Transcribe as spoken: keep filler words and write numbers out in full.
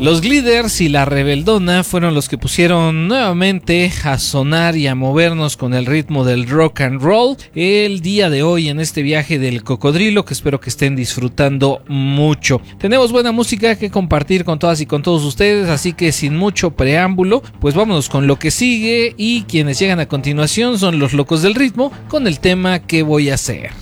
Los Gliders y La Rebeldona fueron los que pusieron nuevamente a sonar y a movernos con el ritmo del rock and roll el día de hoy en este viaje del cocodrilo, que espero que estén disfrutando mucho. Tenemos buena música que compartir con todas y con todos ustedes, así que sin mucho preámbulo, pues vámonos con lo que sigue, y quienes llegan a continuación son Los Locos del Ritmo con el tema ¿Qué voy a hacer?